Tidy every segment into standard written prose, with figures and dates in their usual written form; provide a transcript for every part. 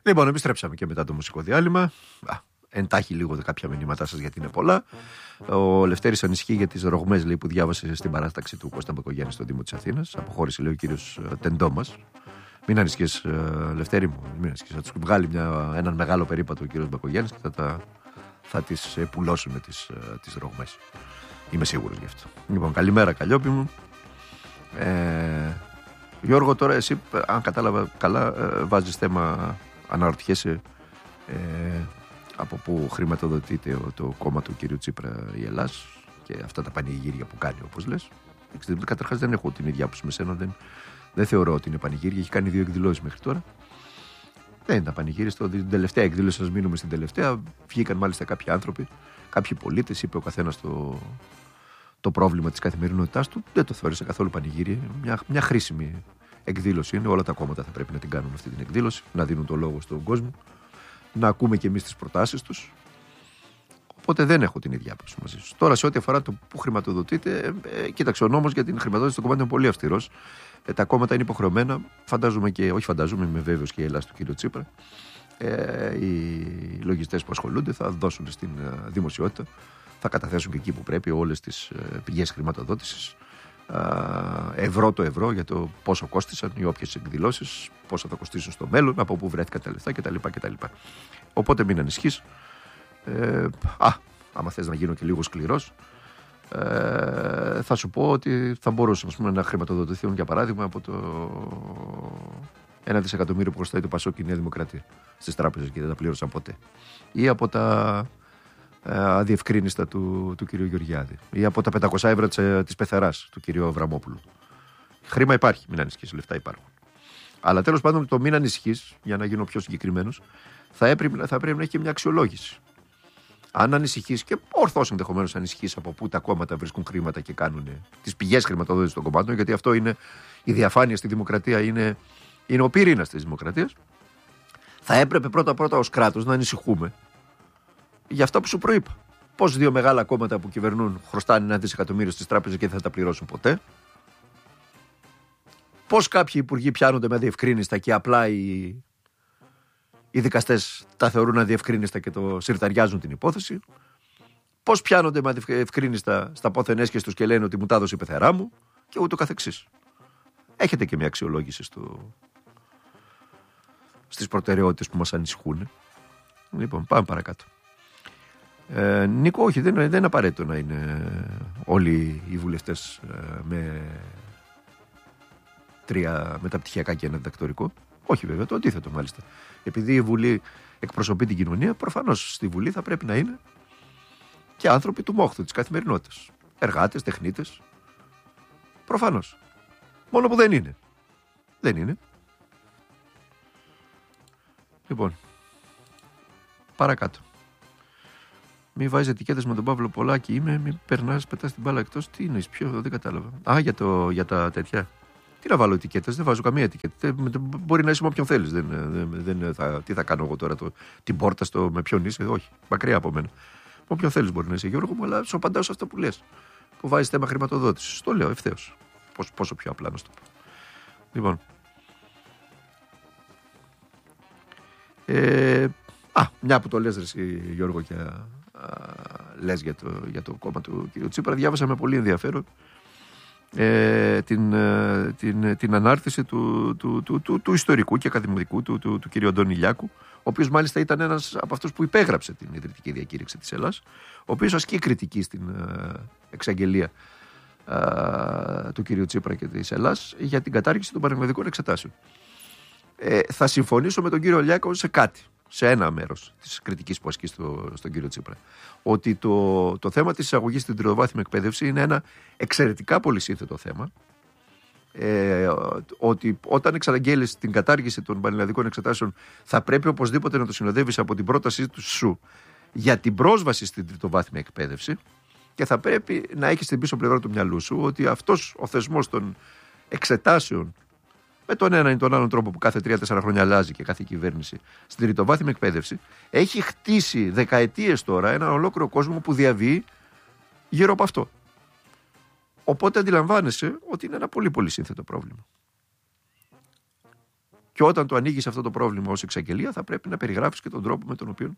Λοιπόν, επιστρέψαμε και μετά το μουσικό διάλειμμα. Εντάχει λίγο κάποια μηνύματά σας γιατί είναι πολλά. Ο Λευτέρης ανησυχεί για τις ρογμές, λέει, που διάβασε στην παράταξη του Κώστα Μπακογιάννη στον Δήμο της Αθήνας. Αποχώρησε, λέει, ο κύριος Τεντόμας. Μην ανησυχείς, Λευτέρη μου, μην ανησυχείς. Θα τους βγάλει έναν μεγάλο περίπατο ο κύριος Μπακογιάννης και θα τις πουλώσουν τις ρογμές. Είμαι σίγουρος γι' αυτό. Λοιπόν, καλημέρα, Καλλιόπη μου. Γιώργο, τώρα εσύ, αν κατάλαβα καλά, βάζεις θέμα, αναρωτιέσαι από πού χρηματοδοτείται το κόμμα του κύριου Τσίπρα η Ελλάς και αυτά τα πανηγύρια που κάνει, όπως λες. Καταρχάς δεν έχω την ίδια άποψη με σένα, δεν θεωρώ ότι είναι πανηγύρια. Έχει κάνει 2 εκδηλώσεις μέχρι τώρα. Δεν ήταν πανηγύρια. Την τελευταία εκδήλωση, ας μείνουμε στην τελευταία, βγήκαν μάλιστα κάποιοι άνθρωποι, κάποιοι πολίτες, είπε ο καθένας το πρόβλημα της καθημερινότητάς του. Δεν το θεώρησα καθόλου πανηγύρια. Μια χρήσιμη εκδήλωση είναι. Όλα τα κόμματα θα πρέπει να την κάνουν αυτή την εκδήλωση, να δίνουν το λόγο στον κόσμο, να ακούμε και εμείς τις προτάσεις τους. Οπότε δεν έχω την ίδια άποψη μαζί σου. Τώρα, σε ό,τι αφορά το που χρηματοδοτείται, κοίταξε, ο νόμος για την χρηματοδότηση των κομμάτων είναι πολύ αυστηρός. Τα κόμματα είναι υποχρεωμένα, είμαι βέβαιος και η Ελλάδα του κ. Τσίπρα. Οι λογιστές που ασχολούνται θα δώσουν στην δημοσιότητα, θα καταθέσουν και εκεί που πρέπει όλες τις πηγές χρηματοδότησης, ευρώ το ευρώ, για το πόσο κόστησαν οι όποιες εκδηλώσεις, πόσο θα κοστίσουν στο μέλλον, από πού βρέθηκαν τα λεφτά κτλ. Οπότε μην ανησυχείς. Άμα θες να γίνω και λίγο σκληρός, θα σου πω ότι θα μπορούσαν, ας πούμε, να χρηματοδοτηθούν, για παράδειγμα, από το 1 δισεκατομμύριο που χρωστάει το Πασόκ και η Νέα Δημοκρατία στις τράπεζες και δεν τα πλήρωσαν ποτέ, ή από τα αδιευκρίνιστα του κυρίου Γεωργιάδη, ή από τα 500 ευρώ της πεθεράς του κυρίου Αβραμόπουλου. Χρήμα υπάρχει, μην ανησυχείς, λεφτά υπάρχουν. Αλλά τέλος πάντων, το μην ανησυχείς, για να γίνω πιο συγκεκριμένος, θα πρέπει να έχει και μια αξιολόγηση. Αν ανησυχείς, και ορθώς ενδεχομένως ανησυχείς, από πού τα κόμματα βρίσκουν χρήματα και κάνουν τις πηγές χρηματοδότησης των κομμάτων, γιατί αυτό είναι η διαφάνεια στη δημοκρατία, είναι ο πυρήνας της δημοκρατίας, θα έπρεπε πρώτα-πρώτα ως κράτος να ανησυχούμε για αυτά που σου προείπα. Πώς 2 μεγάλα κόμματα που κυβερνούν χρωστάνε 1 δισεκατομμύριο στις τράπεζες και δεν θα τα πληρώσουν ποτέ. Πώς κάποιοι υπουργοί πιάνονται με αδιευκρίνιστα και απλά οι δικαστές τα θεωρούν αδιευκρίνιστα και το συρταριάζουν την υπόθεση. Πώς πιάνονται με αδιευκρίνιστα στα πόθεν έσχες τους και λένε ότι μου τα έδωσε η πεθερά μου και ούτω καθεξής. Έχετε και μια αξιολόγηση στις προτεραιότητες που μας ανησυχούν. Λοιπόν, πάμε παρακάτω. Νίκο, όχι, δεν είναι απαραίτητο να είναι όλοι οι βουλευτές με 3 μεταπτυχιακά και 1 διδακτορικό. Όχι, βέβαια, το αντίθετο μάλιστα. Επειδή η Βουλή εκπροσωπεί την κοινωνία, προφανώς στη Βουλή θα πρέπει να είναι και άνθρωποι του μόχθου, της καθημερινότητας. Εργάτες, τεχνίτες. Προφανώς. Μόνο που δεν είναι. Δεν είναι. Λοιπόν, παρακάτω. Μη βάζεις ετικέτες με τον Παύλο Πολάκη. Μη περνάς, πετάς την μπάλα εκτός. Τι είναι, δεν κατάλαβα. Για τα τέτοια. Τι να βάλω ετικέτες, δεν βάζω καμία ετικέτα. Μπορεί να είσαι με όποιον θέλεις. Τι θα κάνω εγώ τώρα, την πόρτα με ποιον είσαι, όχι, μακριά από μένα. Με όποιον θέλεις μπορεί να είσαι, Γιώργο μου, αλλά σου απαντάω σε αυτά που λες. Που βάζεις θέμα χρηματοδότησης. Το λέω ευθέως. Πόσο πιο απλά να σου το πω. Λοιπόν. Μια που το λες, ρε, Γιώργο, και λες για το κόμμα του κ. Τσίπρα, διάβασα με πολύ ενδιαφέρον την ανάρτηση του ιστορικού και ακαδημαϊκού του κ. Αντώνη Λιάκου, ο οποίος μάλιστα ήταν ένας από αυτούς που υπέγραψε την ιδρυτική διακήρυξη της Ελλάς, ο οποίος ασκεί κριτική στην εξαγγελία του κ. Τσίπρα και της Ελλάς για την κατάργηση των πανελλαδικών εξετάσεων. Θα συμφωνήσω με τον κύριο Λιάκο σε κάτι, σε ένα μέρος της κριτικής που ασκεί στον κύριο Τσίπρα. Ότι το θέμα της εισαγωγής στην τριτοβάθμια εκπαίδευση είναι ένα εξαιρετικά πολυσύνθετο θέμα. Ότι όταν εξαναγγέλεις την κατάργηση των πανελλαδικών εξετάσεων, θα πρέπει οπωσδήποτε να το συνοδεύεις από την πρότασή σου για την πρόσβαση στην τριτοβάθμια εκπαίδευση, και θα πρέπει να έχεις στην πίσω πλευρά του μυαλού σου ότι αυτός ο θεσμός των εξετάσεων, με τον ένα ή τον άλλον τρόπο που κάθε 3-4 χρόνια αλλάζει και κάθε κυβέρνηση, στην τριτοβάθμια εκπαίδευση, έχει χτίσει δεκαετίες τώρα έναν ολόκληρο κόσμο που διαβεί γύρω από αυτό. Οπότε αντιλαμβάνεσαι ότι είναι ένα πολύ πολύ σύνθετο πρόβλημα. Και όταν το ανοίγεις αυτό το πρόβλημα ως εξαγγελία, θα πρέπει να περιγράψεις και τον τρόπο με τον οποίο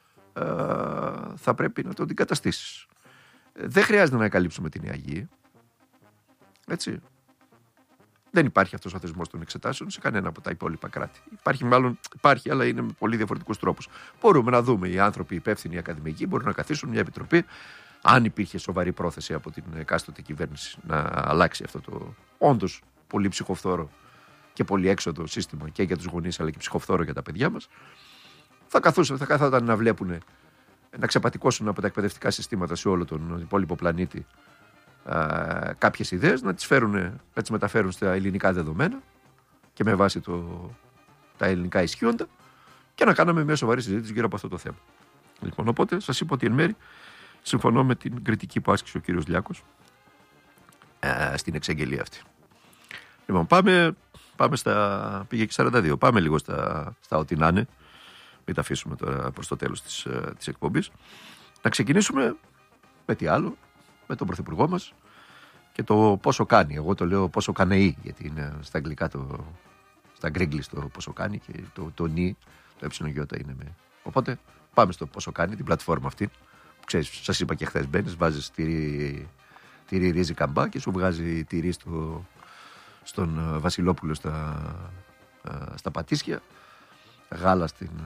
θα πρέπει να το αντικαταστήσεις. Δεν χρειάζεται να καλύψουμε την ΙΑΓ. Έτσι. Δεν υπάρχει αυτός ο θεσμός των εξετάσεων σε κανένα από τα υπόλοιπα κράτη. Υπάρχει, αλλά είναι με πολύ διαφορετικούς τρόπους. Μπορούμε να δούμε οι άνθρωποι υπεύθυνοι ακαδημικοί, μπορούν να καθίσουν μια επιτροπή, αν υπήρχε σοβαρή πρόθεση από την εκάστοτε κυβέρνηση να αλλάξει αυτό το όντως πολύ ψυχοφθόρο και πολύ έξοδο σύστημα και για τους γονείς αλλά και ψυχοφθόρο για τα παιδιά μας. Θα καθόταν να βλέπουν, να ξεπατικώσουν από τα εκπαιδευτικά συστήματα σε όλο τον υπόλοιπο πλανήτη κάποιες ιδέες, να τις μεταφέρουν στα ελληνικά δεδομένα και με βάση τα ελληνικά ισχύοντα και να κάναμε μια σοβαρή συζήτηση γύρω από αυτό το θέμα. Λοιπόν, οπότε σας είπα ότι εν μέρη συμφωνώ με την κριτική που άσκησε ο κύριος Λιάκος στην εξαγγελία αυτή. Λοιπόν, πήγε και 42. Πάμε λίγο στα ό,τι να είναι. Μην τα αφήσουμε τώρα προς το τέλος της εκπομπής. Να ξεκινήσουμε με τι άλλο, με τον Πρωθυπουργό μας και το πόσο κάνει. Εγώ το λέω πόσο κανεεί, γιατί είναι στα αγγλικά στα γκρίγκλις το πόσο κάνει και το νι, το εψιλον είναι με. Οπότε πάμε στο πόσο κάνει, την πλατφόρμα αυτή. Που ξέρεις, σας είπα και χθες, μπαίνεις, βάζεις τυρί ρύζι καμπά και σου βγάζει τυρί στον Βασιλόπουλο στα Πατήσια, γάλα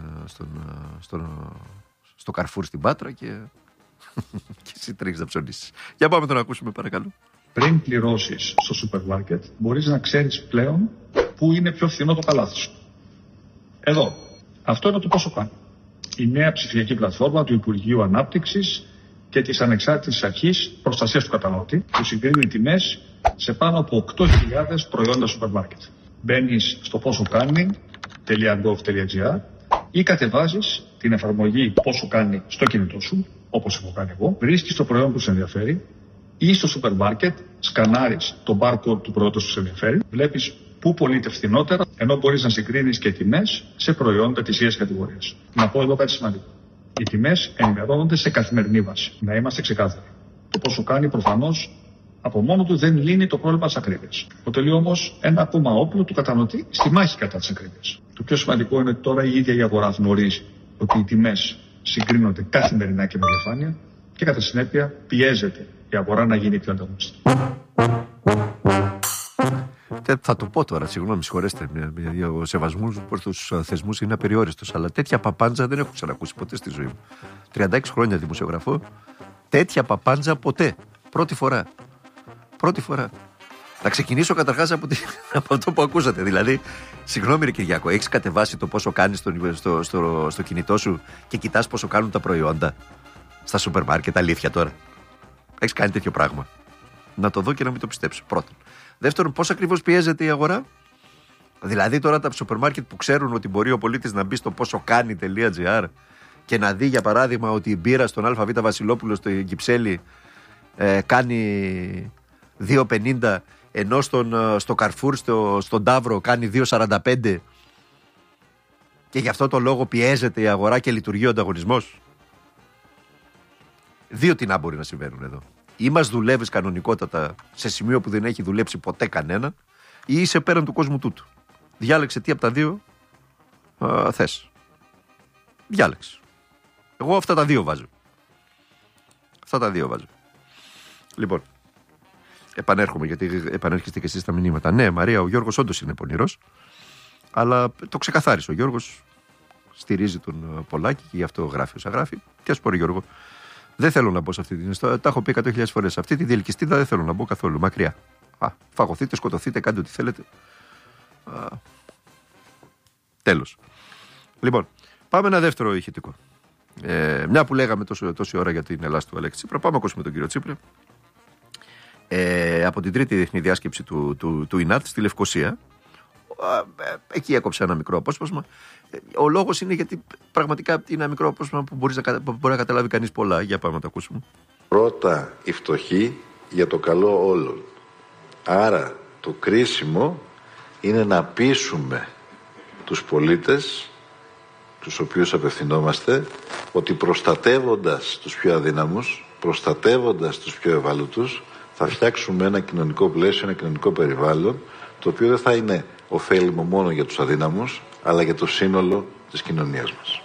στο Καρφούρ στην Πάτρα και εσύ τρέχεις να ψωνίσεις. Για πάμε τον να ακούσουμε, παρακαλώ. Πριν πληρώσεις στο σούπερ μάρκετ, μπορείς να ξέρεις πλέον πού είναι πιο φθηνό το καλάθι σου. Εδώ. Αυτό είναι το πόσο κάνει. Η νέα ψηφιακή πλατφόρμα του Υπουργείου Ανάπτυξης και της Ανεξάρτητης Αρχής Προστασίας του Καταναλωτή, που συγκρίνει τιμές σε πάνω από 8.000 προϊόντα σούπερ μάρκετ. Μπαίνεις στο posokani.gov.gr ή κατεβάζεις την εφαρμογή πόσο κάνει στο κινητό σου, όπως έχω κάνει εγώ, βρίσκεις το προϊόν που σε ενδιαφέρει ή στο σούπερ μάρκετ σκανάρεις το barcode του προϊόντος που σε ενδιαφέρει, βλέπεις πού πωλείται φθηνότερα, ενώ μπορείς να συγκρίνεις και τιμές σε προϊόντα της ίδιας κατηγορίας. Να πω εδώ κάτι σημαντικό. Οι τιμές ενημερώνονται σε καθημερινή βάση. Να είμαστε ξεκάθαροι. Το πόσο κάνει προφανώς από μόνο του δεν λύνει το πρόβλημα της ακρίβειας. Αποτελεί όμως ένα ακόμα όπλο του καταναλωτή στη μάχη κατά της ακρίβειας. Το πιο σημαντικό είναι ότι τώρα η ίδια η αγορά γνωρίζει ότι οι τιμές συγκρίνονται καθημερινά και με διαφάνεια και κατά συνέπεια πιέζεται η αγορά να γίνει πιο ανταγωνιστική. Θα το πω τώρα, συγγνώμη, συγχωρέστε. Ο σεβασμός προς τους θεσμούς είναι απεριόριστος, αλλά τέτοια παπάντζα δεν έχω ξανακούσει ποτέ στη ζωή μου. 36 χρόνια δημοσιογραφώ, τέτοια ποτέ. Πρώτη φορά. Να ξεκινήσω καταρχάς από αυτό που ακούσατε. Δηλαδή, συγγνώμη ρε Κυριάκο, έχεις κατεβάσει το πόσο κάνεις στο κινητό σου και κοιτάς πόσο κάνουν τα προϊόντα στα σούπερ μάρκετ, αλήθεια τώρα? Έχεις κάνει τέτοιο πράγμα? Να το δω και να μην το πιστέψω, πρώτον. Δεύτερον, πώς ακριβώς πιέζεται η αγορά? Δηλαδή τώρα τα σούπερ μάρκετ που ξέρουν ότι μπορεί ο πολίτης να μπει στο posokani.gr και να δει για παράδειγμα ότι η μπύρα στον ΑΒ Βασιλόπουλο στο Κυψέλη κάνει 2,50 ενώ στο Καρφούρ στον Ταύρο κάνει 2,45 και γι' αυτό το λόγο πιέζεται η αγορά και λειτουργεί ο ανταγωνισμός. Δύο τι να μπορεί να συμβαίνουν εδώ. Ή μας δουλεύεις κανονικότατα σε σημείο που δεν έχει δουλέψει ποτέ κανένα, ή είσαι πέραν του κόσμου τούτου. Διάλεξε τι από τα δύο θες. Διάλεξε. Εγώ αυτά τα δύο βάζω. Λοιπόν, επανέρχομαι, γιατί επανέρχεστε και εσείς στα μηνύματα. Ναι, Μαρία, ο Γιώργος όντως είναι πονηρός, αλλά το ξεκαθάρισε. Ο Γιώργος στηρίζει τον Πολάκη και γι' αυτό γράφει όσα γράφει. Τι ας πω, ρε Γιώργο, δεν θέλω να μπω σε αυτή την ιστορία. Τα έχω πει 100.000 φορές. Σε αυτή τη διελκυστίδα δεν θέλω να μπω καθόλου. Μακριά. Φαγωθείτε, σκοτωθείτε, κάντε ό,τι θέλετε. Τέλος. Λοιπόν, πάμε ένα δεύτερο ηχητικό. Μια που λέγαμε τόση ώρα για την Ελλάδα του Αλέξη Τσίπρα, πάμε να ακούσουμε τον κύριο Τσίπρα. Από την τρίτη διεθνή διάσκεψη του ΙΝΑΤ στη Λευκοσία. Εκεί έκοψε ένα μικρό απόσπασμα. Ο λόγος είναι γιατί πραγματικά είναι ένα μικρό απόσπασμα που μπορεί να καταλάβει κανείς πολλά. Για πάμε να το ακούσουμε. Πρώτα οι φτωχοί για το καλό όλων. Άρα το κρίσιμο είναι να πείσουμε τους πολίτες, τους οποίους απευθυνόμαστε, ότι προστατεύοντας τους πιο αδύναμους, προστατεύοντας τους πιο ευάλωτους, θα φτιάξουμε ένα κοινωνικό πλαίσιο, ένα κοινωνικό περιβάλλον, το οποίο δεν θα είναι ωφέλιμο μόνο για τους αδύναμους, αλλά για το σύνολο της κοινωνίας μας.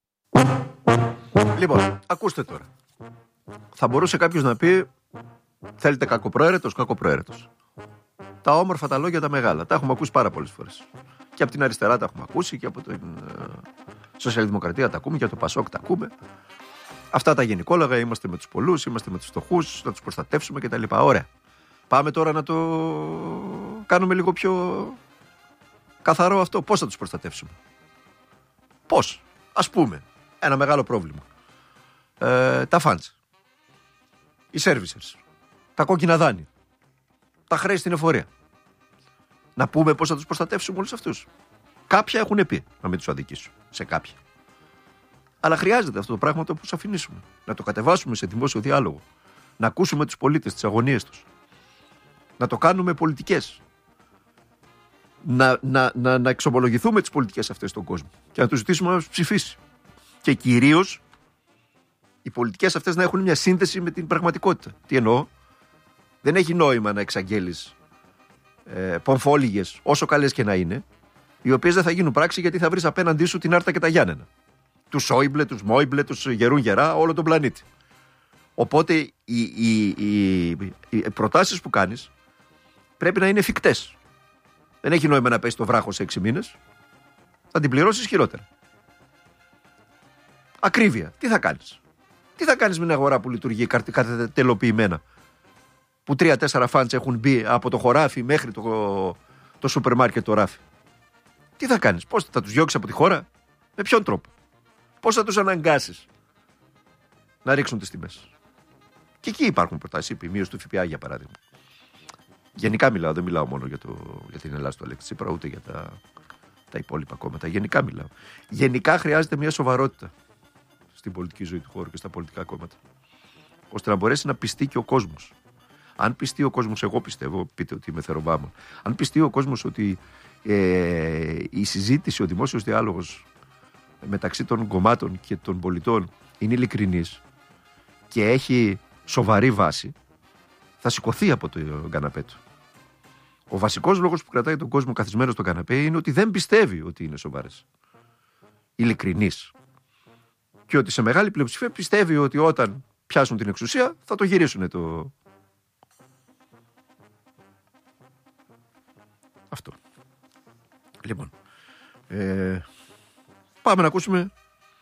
Λοιπόν, ακούστε τώρα. Θα μπορούσε κάποιος να πει, θέλετε κακοπροαίρετος. Τα όμορφα τα λόγια τα μεγάλα. Τα έχουμε ακούσει πάρα πολλές φορές. Και από την αριστερά τα έχουμε ακούσει και από την Σοσιαλδημοκρατία τα ακούμε και από το Πασόκ τα ακούμε. Αυτά τα γενικόλογα, είμαστε με τους πολλούς, είμαστε με τους φτωχούς, να τους προστατεύσουμε κτλ. Ωραία. Πάμε τώρα να το κάνουμε λίγο πιο καθαρό αυτό. Πώς θα τους προστατεύσουμε? Πώς? Ας πούμε, ένα μεγάλο πρόβλημα. Τα funds, οι servicers, τα κόκκινα δάνεια, τα χρέη στην εφορία. Να πούμε πώς θα τους προστατεύσουμε όλους αυτούς. Κάποια έχουν πει να μην τους αδικήσουν, σε κάποια. Αλλά χρειάζεται αυτό το πράγμα το πώς αφηνήσουμε. Να το κατεβάσουμε σε δημόσιο διάλογο. Να ακούσουμε τους πολίτες, τις αγωνίες τους. Να το κάνουμε πολιτικές. Να εξομολογηθούμε τις πολιτικές αυτές στον κόσμο. Και να τους ζητήσουμε να τους ψηφίσει. Και κυρίως οι πολιτικές αυτές να έχουν μια σύνδεση με την πραγματικότητα. Τι εννοώ? Δεν έχει νόημα να εξαγγέλεις πομφόλιγες, όσο καλές και να είναι, οι οποίες δεν θα γίνουν πράξη, γιατί θα βρεις απέναντί σου την Άρτα και τα Γιάννενα. Τους Σόιμπλε, τους Μόιμπλε, τους Γερούν Γερά, όλο τον πλανήτη. Οπότε οι προτάσεις που κάνεις πρέπει να είναι εφικτές. Δεν έχει νόημα να πέσει το βράχο σε 6 μήνες. Θα την πληρώσεις χειρότερα. Ακρίβεια. Τι θα κάνεις? Τι θα κάνεις με μια αγορά που λειτουργεί τελοποιημένα, που 3-4 φαντς έχουν μπει από το χωράφι μέχρι το σούπερ μάρκετ το ράφι? Τι θα κάνεις? Πώς θα τους διώξεις από τη χώρα? Με ποιον τρόπο? Πώς θα τους αναγκάσεις να ρίξουν τις τιμές? Και εκεί υπάρχουν προτάσεις, η μείωση του ΦΠΑ για παράδειγμα. Γενικά μιλάω, δεν μιλάω μόνο για την Ελλάδα του Αλέξη Τσίπρα, ούτε για τα υπόλοιπα κόμματα. Γενικά μιλάω. Γενικά χρειάζεται μια σοβαρότητα στην πολιτική ζωή του χώρου και στα πολιτικά κόμματα, ώστε να μπορέσει να πιστεί και ο κόσμος. Αν πιστεί ο κόσμος, εγώ πιστεύω, πείτε ότι είμαι θεροβάμα, αν πιστεί ο κόσμος ότι η συζήτηση, ο δημόσιος διάλογος μεταξύ των κομμάτων και των πολιτών είναι ειλικρινής και έχει σοβαρή βάση, θα σηκωθεί από το καναπέ του. Ο βασικός λόγος που κρατάει τον κόσμο καθισμένο στο καναπέ είναι ότι δεν πιστεύει ότι είναι σοβαρές, ειλικρινής, και ότι σε μεγάλη πλειοψηφία πιστεύει ότι όταν πιάσουν την εξουσία θα το γυρίσουν το... Αυτό. Λοιπόν, πάμε να ακούσουμε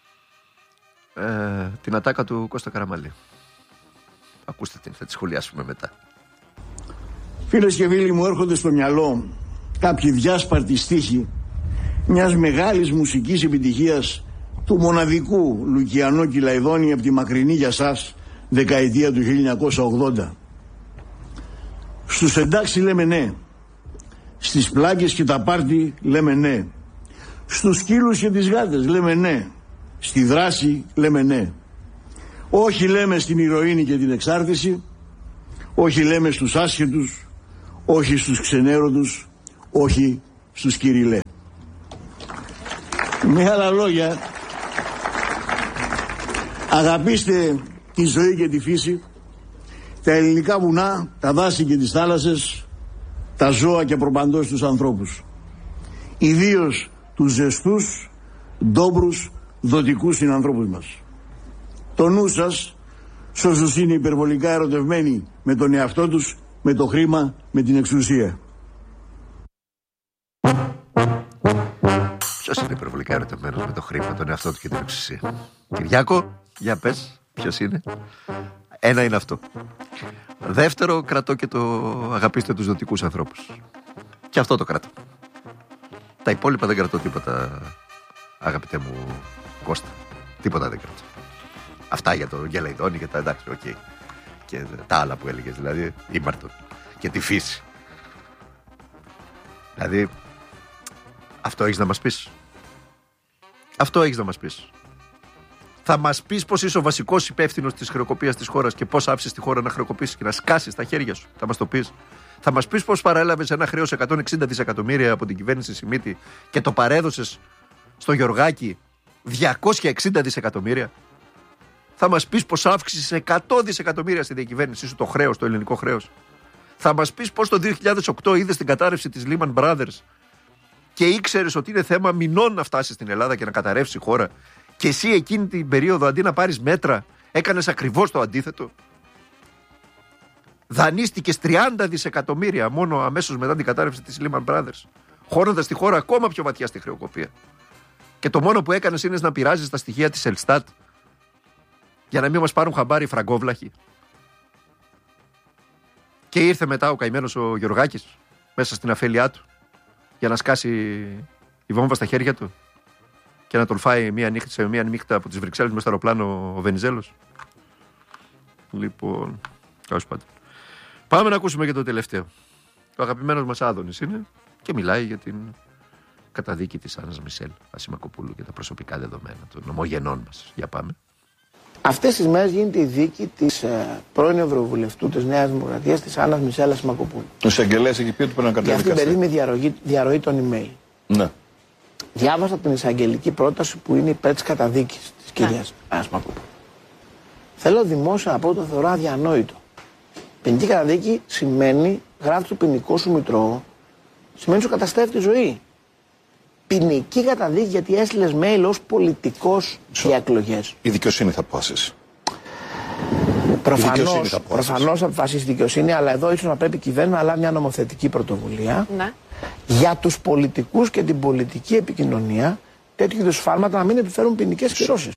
την ατάκα του Κώστα Καραμανλή. Ακούστε την, θα τη σχολιάσουμε μετά. Φίλες και φίλοι μου, έρχονται στο μυαλό κάποιοι διάσπαρτοι στίχοι μιας μεγάλης μουσικής επιτυχίας του μοναδικού Λουκιανό Κυλαϊδόνη από τη μακρινή για σας δεκαετία του 1980. Στους εντάξει λέμε ναι, στις πλάκες και τα πάρτι λέμε ναι, στους σκύλους και τις γάτες λέμε ναι, στη δράση λέμε ναι. Όχι λέμε στην ηρωίνη και την εξάρτηση, όχι λέμε στους άσχετους, όχι στους ξενέρωτους, όχι στους κυριλέ. Με άλλα λόγια, αγαπήστε τη ζωή και τη φύση, τα ελληνικά βουνά, τα δάση και τις θάλασσες, τα ζώα και προπαντός τους ανθρώπους. Ιδίως τους ζεστούς, ντόμπρους, δοτικούς συνανθρώπους μας. Το νου σας, σ' όσους είναι υπερβολικά ερωτευμένοι με τον εαυτό τους, με το χρήμα, με την εξουσία. Ποιος είναι υπερβολικά ερωτευμένος με το χρήμα, τον εαυτό του και την εξουσία? Κυριάκο, για πες, ποιος είναι? Ένα είναι αυτό. Δεύτερο, κρατώ και το αγαπήστε τους δοτικούς ανθρώπους. Και αυτό το κρατώ. Τα υπόλοιπα δεν κρατώ τίποτα, αγαπητέ μου Κώστα. Τίποτα δεν κρατώ. Αυτά για το Γελαϊδόνι και τα εντάξει, οκ. Και τα άλλα που έλεγες, δηλαδή ήμαρτον. Και τη φύση. Δηλαδή, αυτό έχεις να μας πεις? Αυτό έχεις να μας πεις? Θα μας πεις πως είσαι ο βασικός υπεύθυνος της χρεοκοπίας της χώρας και πως άφησες τη χώρα να χρεοκοπήσει και να σκάσεις τα χέρια σου? Θα μας το πεις? Θα μας πεις πως παρέλαβες ένα χρέος 160 δισεκατομμύρια από την κυβέρνηση Σιμίτη και το παρέδωσες στο Γιωργάκη 260 δισεκατομμύρια? Θα μας πεις πως αύξησες 100 δισεκατομμύρια στη διακυβέρνησή σου το χρέος, το ελληνικό χρέος? Θα μας πεις πως το 2008 είδες την κατάρρευση της Lehman Brothers και ήξερες ότι είναι θέμα μηνών να φτάσει στην Ελλάδα και να καταρρεύσει η χώρα, και εσύ εκείνη την περίοδο αντί να πάρεις μέτρα έκανες ακριβώς το αντίθετο. Δανείστηκες 30 δισεκατομμύρια μόνο αμέσως μετά την κατάρρευση της Lehman Brothers, χώνοντας τη χώρα ακόμα πιο βαθιά στη χρεοκοπία. Και το μόνο που έκανες είναι να πειράζεις τα στοιχεία της Ελστάτ για να μην μας πάρουν χαμπάρι οι φραγκόβλαχοι. Και ήρθε μετά ο καημένος ο Γεωργάκης μέσα στην αφέλειά του για να σκάσει η βόμβα στα χέρια του και να τον φάει σε μία νύχτα από τις Βρυξέλλες με στο αεροπλάνο ο Βενιζέλος. Λοιπόν, τέλος πάντων. Πάμε να ακούσουμε και το τελευταίο. Ο αγαπημένος μας Άδωνης είναι και μιλάει για την καταδίκη της Άννας Μισελ Ασημακοπούλου και τα προσωπικά δεδομένα των ομογενών μας. Για πάμε. Αυτές τις μέρες γίνεται η δίκη της πρώην Ευρωβουλευτού της Νέας Δημοκρατίας, της Άννας Μισελ Ασημακοπούλου. Ο εισαγγελέας εκεί πει ότι πρέπει να για αυτήν την περίφημη διαρροή των email. Ναι. Διάβασα την εισαγγελική πρόταση που είναι υπέρ της καταδίκης της κυρίας Ασημακοπούλου. Θέλω δημόσια να πω ότι το θεωρώ αδιανόητο. Ποινική καταδίκη σημαίνει, γράφει στο ποινικό σου μητρό, σημαίνει σου καταστρέφει τη ζωή. Ποινική καταδίκη γιατί έστειλες mail ως πολιτικός για εκλογές. Η δικαιοσύνη θα αποφασίσει. Προφανώς θα αποφασίσει η δικαιοσύνη, αλλά εδώ ίσως να πρέπει η κυβέρνηση να λάβει μια νομοθετική πρωτοβουλία για τους πολιτικούς και την πολιτική επικοινωνία, τέτοιου είδους σφάλματα να μην επιφέρουν ποινικές κυρώσεις.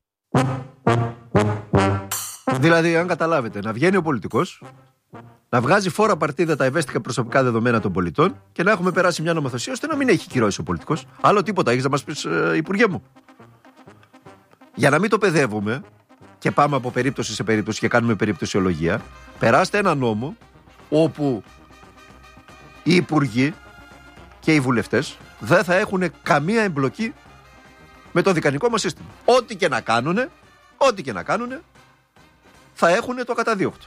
Δηλαδή, αν καταλάβετε, να βγαίνει ο πολιτικός, να βγάζει φόρα παρτίδα τα ευαίσθητα προσωπικά δεδομένα των πολιτών και να έχουμε περάσει μια νομοθεσία ώστε να μην έχει κυρώσει ο πολιτικός. Άλλο τίποτα έχεις να μας πεις, Υπουργέ μου? Για να μην το παιδεύουμε και πάμε από περίπτωση σε περίπτωση και κάνουμε περιπτωσιολογία, περάστε ένα νόμο όπου οι υπουργοί και οι βουλευτές δεν θα έχουν καμία εμπλοκή με το δικανικό μας σύστημα. Ό,τι και να κάνουνε, θα έχουν το ακαταδίωκτο.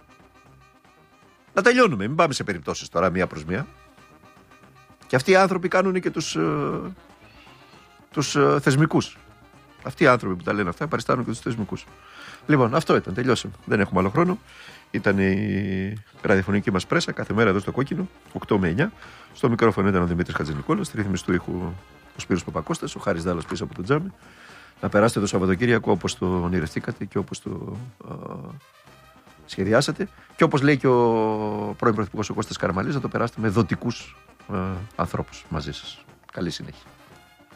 Να τελειώνουμε, μην πάμε σε περιπτώσεις τώρα μία προς μία. Και αυτοί οι άνθρωποι κάνουν και τους θεσμικούς. Αυτοί οι άνθρωποι που τα λένε αυτά παριστάνουν και τους θεσμικούς. Λοιπόν, αυτό ήταν, τελειώσαμε. Δεν έχουμε άλλο χρόνο. Ήταν η ραδιοφωνική μας πρέσα κάθε μέρα εδώ στο Κόκκινο, 8 με 9. Στο μικρόφωνο ήταν ο Δημήτρης Χατζηνικόλας, στη ρύθμιση του ήχου ο Σπύρος Παπακώστας, ο Χάρης Δάλλας πίσω από το τζάμι. Να περάσετε το Σαββατοκύριακο όπως το ονειρευτήκατε και όπως το σχεδιάσατε. Και όπως λέει και ο πρώην Πρωθυπουργός ο Κώστας Καραμανλής, να το περάσετε με δοτικούς ανθρώπους μαζί σας. Καλή συνέχεια.